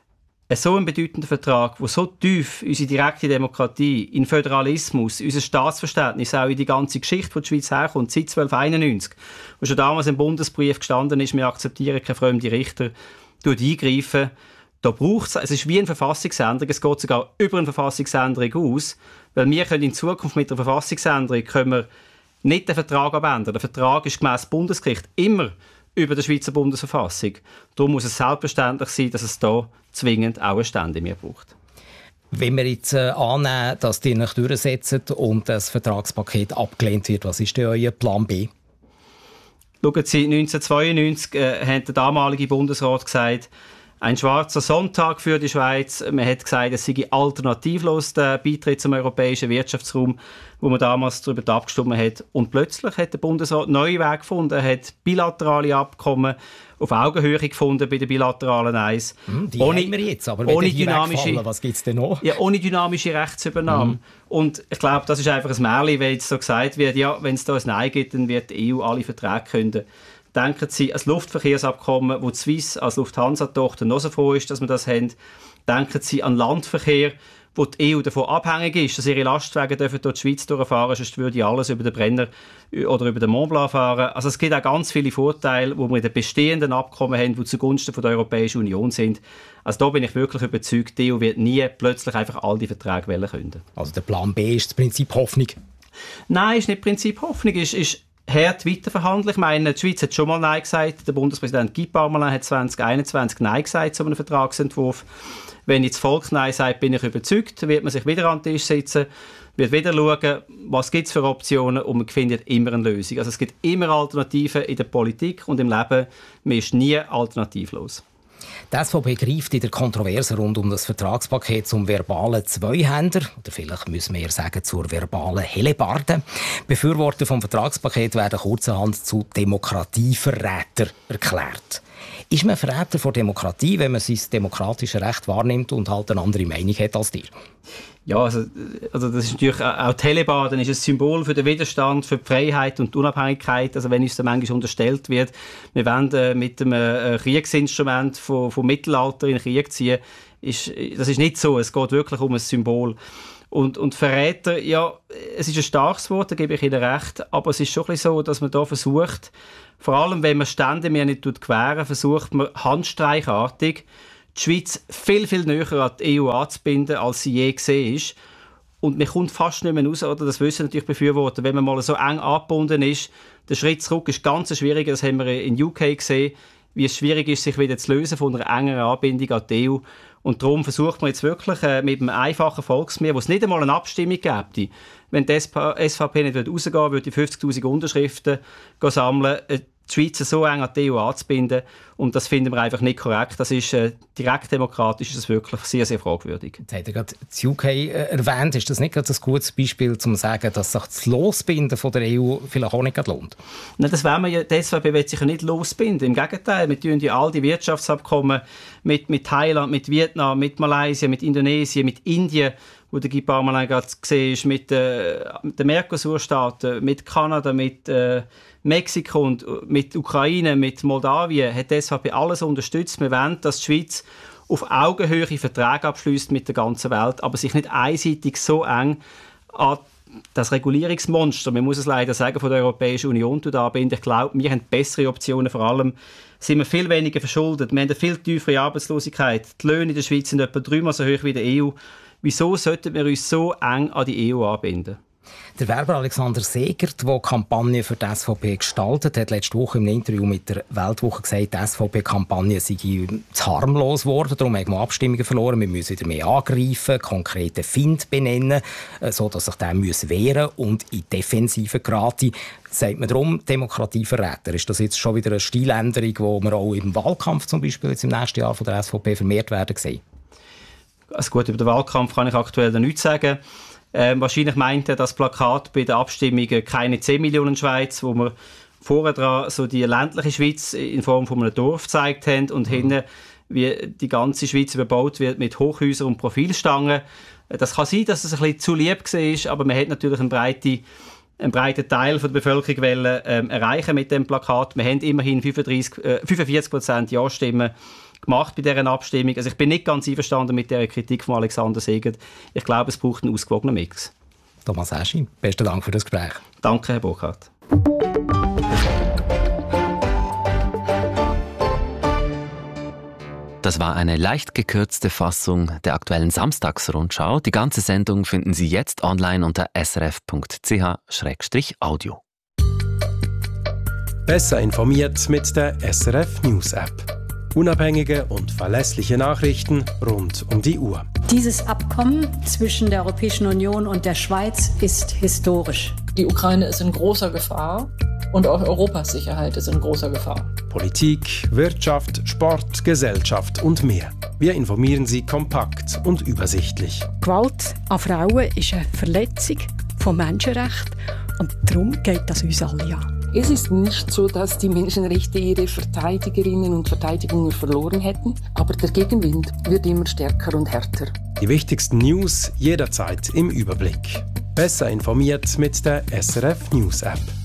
so ein bedeutender Vertrag, der so tief unsere direkte Demokratie, in Föderalismus, unser Staatsverständnis, auch in die ganze Geschichte, die die Schweiz herkommt, seit 1291, wo schon damals im Bundesbrief gestanden ist, wir akzeptieren keine fremden Richter, eingreifen. Da braucht es ist wie eine Verfassungsänderung, es geht sogar über eine Verfassungsänderung aus, weil wir können in Zukunft mit der Verfassungsänderung können wir nicht den Vertrag abändern. Der Vertrag ist gemäss Bundesgericht immer über der Schweizer Bundesverfassung. Darum muss es selbstverständlich sein, dass es da zwingend auch ein Ständemehr braucht. Wenn wir jetzt annehmen, dass die nicht durchsetzen und das Vertragspaket abgelehnt wird, was ist denn euer Plan B? Schauen Sie, 1992 hat der damalige Bundesrat gesagt, ein schwarzer Sonntag für die Schweiz. Man hat gesagt, es sei alternativlos der Beitritt zum europäischen Wirtschaftsraum, wo man damals darüber abgestimmt hat. Und plötzlich hat der Bundesrat neue Wege gefunden. Er hat bilaterale Abkommen auf Augenhöhe gefunden bei den bilateralen Eis. Die haben wir jetzt, aber wenn die wegfallen, was gibt es denn noch? Ja, ohne dynamische Rechtsübernahme. Und ich glaube, das ist einfach ein Märchen, wenn jetzt so gesagt wird, ja, wenn es da ein Nein gibt, dann wird die EU alle Verträge künden. Denken Sie an das Luftverkehrsabkommen, wo die Swiss als Lufthansa-Tochter noch so froh ist, dass wir das haben. Denken Sie an Landverkehr, wo die EU davon abhängig ist, dass ihre Lastwagen durch die Schweiz durchfahren, sonst würde alles über den Brenner oder über den Mont Blanc fahren. Also es gibt auch ganz viele Vorteile, die wir in den bestehenden Abkommen haben, die zugunsten der Europäischen Union sind. Also da bin ich wirklich überzeugt, die EU wird nie plötzlich einfach all die Verträge künden. Also der Plan B ist das Prinzip Hoffnung? Nein, ist nicht Prinzip Hoffnung, ist hart weiterverhandeln. Ich meine, die Schweiz hat schon mal Nein gesagt. Der Bundespräsident Guy Parmelin hat 2021 Nein gesagt zu einem Vertragsentwurf. Wenn jetzt das Volk Nein sagt, bin ich überzeugt, wird man sich wieder an den Tisch setzen, wird wieder schauen, was gibt es für Optionen und man findet immer eine Lösung. Also es gibt immer Alternativen in der Politik und im Leben. Man ist nie alternativlos. Die SVP greift in der Kontroverse rund um das Vertragspaket zum verbalen Zweihänder, oder vielleicht müssen wir eher sagen zur verbalen Hellebarde. Befürworter vom Vertragspaket werden kurzerhand zu Demokratieverräter erklärt. Ist man Verräter von Demokratie, wenn man sein demokratisches Recht wahrnimmt und halt eine andere Meinung hat als dir? Ja, also das ist natürlich auch die Hellebarde ist ein Symbol für den Widerstand, für die Freiheit und die Unabhängigkeit. Also wenn uns da manchmal unterstellt wird, wir wollen mit einem Kriegsinstrument vom Mittelalter in den Krieg ziehen, das ist nicht so. Es geht wirklich um ein Symbol. Und Verräter, ja, es ist ein starkes Wort, da gebe ich Ihnen recht, aber es ist schon ein bisschen so, dass man da versucht, vor allem wenn man Stände mehr nicht gewähren, versucht man handstreichartig die Schweiz viel, viel näher an die EU anzubinden, als sie je gesehen ist. Und man kommt fast nicht mehr raus, oder? Das wissen natürlich Befürworter. Wenn man mal so eng angebunden ist, der Schritt zurück ist ganz schwierig. Das haben wir in UK gesehen, wie es schwierig ist, sich wieder zu lösen von einer engeren Anbindung an die EU. Und darum versucht man jetzt wirklich mit einem einfachen Volksmehr, wo es nicht einmal eine Abstimmung gäbe, wenn die SVP nicht rausgehen würde, die 50'000 Unterschriften sammeln, die Schweiz so eng an die EU anzubinden. Und das finden wir einfach nicht korrekt. Das ist direkt demokratisch, ist das wirklich sehr, sehr fragwürdig. Jetzt hat er gerade das UK erwähnt. Ist das nicht gerade ein gutes Beispiel, um zu sagen, dass sich das Losbinden von der EU vielleicht auch nicht lohnt? Nein, das wollen wir ja. Die SVP will sich ja nicht losbinden. Im Gegenteil, wir tun ja all die Wirtschaftsabkommen mit Thailand, mit Vietnam, mit Malaysia, mit Indonesien, mit Indien, wo der Guy Parmelin gerade gesehen ist, mit den Mercosur-Staaten, mit Kanada, mit Mexiko und mit Ukraine, mit Moldawien, hat die SVP alles unterstützt. Wir wollen, dass die Schweiz auf Augenhöhe Verträge abschließt mit der ganzen Welt, aber sich nicht einseitig so eng an das Regulierungsmonster, man muss es leider sagen, von der Europäischen Union anbinden. Ich glaube, wir haben bessere Optionen. Vor allem sind wir viel weniger verschuldet. Wir haben eine viel tiefere Arbeitslosigkeit. Die Löhne in der Schweiz sind etwa 3-mal so hoch wie in der EU. Wieso sollten wir uns so eng an die EU anbinden? Der Werber Alexander Segert, der die Kampagne für die SVP gestaltet hat, letzte Woche im Interview mit der Weltwoche gesagt, die SVP-Kampagne sei zu harmlos geworden. Darum haben wir Abstimmungen verloren. Wir müssen wieder mehr angreifen, konkrete Find benennen, sodass sich der wehren und in Defensive geraten. Sagt man darum Demokratieverräter? Ist das jetzt schon wieder eine Stiländerung, die wir auch im Wahlkampf zum Beispiel jetzt im nächsten Jahr von der SVP vermehrt werden sehen? Also gut, über den Wahlkampf kann ich aktuell nichts sagen. Wahrscheinlich meint er das Plakat bei den Abstimmungen «Keine 10 Millionen Schweiz», wo wir vorher dran so die ländliche Schweiz in Form von einem Dorf gezeigt haben und hinten, wie die ganze Schweiz überbaut wird mit Hochhäusern und Profilstangen. Das kann sein, dass es ein bisschen zu lieb war, aber man hat natürlich einen breiten Teil der Bevölkerung erreichen mit dem Plakat. Wir haben immerhin 45% Ja-Stimmen gemacht bei dieser Abstimmung. Also ich bin nicht ganz einverstanden mit der Kritik von Alexander Segert. Ich glaube, es braucht einen ausgewogenen Mix. Thomas Eschi, besten Dank für das Gespräch. Danke, Herr Burkhardt. Das war eine leicht gekürzte Fassung der aktuellen Samstagsrundschau. Die ganze Sendung finden Sie jetzt online unter srf.ch/audio. Besser informiert mit der SRF News App. Unabhängige und verlässliche Nachrichten rund um die Uhr. Dieses Abkommen zwischen der Europäischen Union und der Schweiz ist historisch. Die Ukraine ist in großer Gefahr und auch Europas Sicherheit ist in großer Gefahr. Politik, Wirtschaft, Sport, Gesellschaft und mehr. Wir informieren Sie kompakt und übersichtlich. Gewalt an Frauen ist eine Verletzung von Menschenrechten und darum geht das uns alle an. Es ist nicht so, dass die Menschenrechte ihre Verteidigerinnen und Verteidiger verloren hätten, aber der Gegenwind wird immer stärker und härter. Die wichtigsten News jederzeit im Überblick. Besser informiert mit der SRF News App.